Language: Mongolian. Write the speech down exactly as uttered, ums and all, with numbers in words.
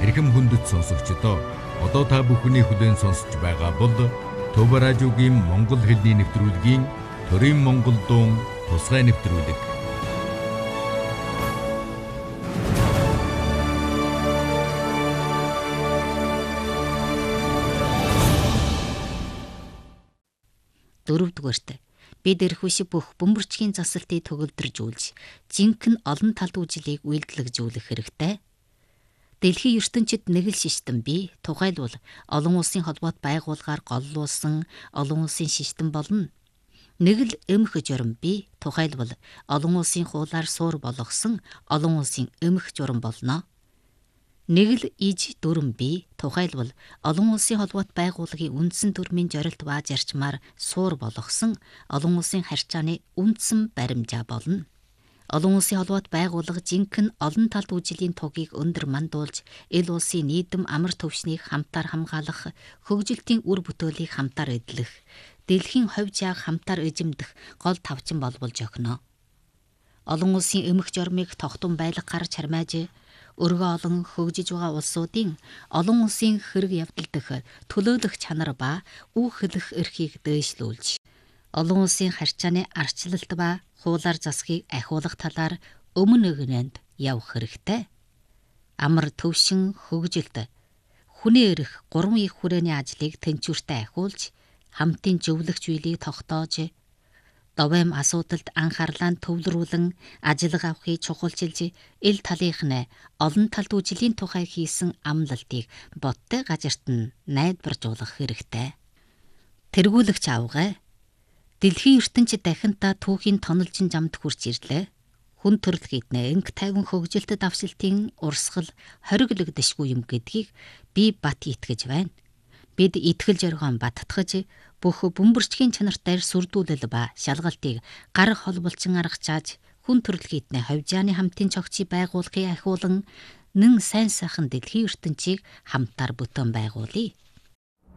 эрхэм хүндэт сонсогчдоо одоо та бүхний хүлээн сонсож байгаа бол Төв радиогийн Монгол хэлний нэвтрүүлгийн Төрийн Монгол дуун тусгай нэвтрүүлэг. Дөрөвдүгээрт бид эрхвшиг бүх бөмбөрчгийн засалтыг төгөлдржүүлж, жинхэнэ олон талт үжилийг үйлдэлгжүүлэх хэрэгтэй. Дэлхийн ертөнцид нэг л систем бий. Тухайлбал олон улсын холбоот байгууллагаар голлуулсан олон улсын систем болно. Нэг л эмх журам бий. Тухайлбал олон улсын хуулиар суур болгосон олон улсын эмх журам болно. Нэг л иж дүрм бий. Тухайлбал олон улсын холбоот байгууллагын үндсэн дүрмийн зорилт ба зарчмаар суур болгосон олон улсын харьцааны үндсэн баримжаа болно. Олон улсын холбоот байгууллага жинхэнэ олон талт үжилийн тугийг өндөр мандуулж, эл улсын нийтэм амар төвшнийг хамтаар хамгаалах, хөгжилтийн үр бүтээлийг хамтаар эдлэх, дэлхийн хувь жааг хамтаар эзэмдэх гол тавчин болболж өгнө. Олон улсын эмх журмыг тогтун байлга гарч хармааж, өргөө олон хөгжиж байгаа улсуудын олон улсын хэрэг явдал дэх төлөөлөх чанар ба үг хэлэх эрхийг дээшлүүлж, олон улсын харьцааны арчлалт ба хуулиар засгийг ахиулах талаар өмнө өгнөнд явах хэрэгтэй. Амар төвшин хөгжилт, хүний эрх гурван их хүрээний ажлыг тэнцвэртэй ахиулж, хамтын зөвлөгч үйлийг тогтоож, довоом асуудалд анхаарлаа төвлөрүүлэн ажиллага авахыг чухалчилж, эл талынхнаа олон талт үжилийн тухай хийсэн амлалтыг бодтой газарт нь найдваржуулах хэрэгтэй. Тэргүүлэгч авгай. Дэлхийн ертөнцид дахинта түүхийн тоналжин замд хүрч ирлээ. Хүн төрөл хийднэ энх тайван хөгжилтэд давшилтын урсгал хориглогдшгүй юм гэдгийг би бат итгэж байна. Бид итгэл зоригоон баттгаж бүх бөмбөрчгийн чанартай сүрдүүлэл ба шалгалтыг гар холболчин аргачааж хүн төрөл хийднэ ховжааны хамтын цогцыг байгуулахыг ахиулан нэн сайн сайхан дэлхийн ертөнцийг хамтаар бүтэн байгуулъя.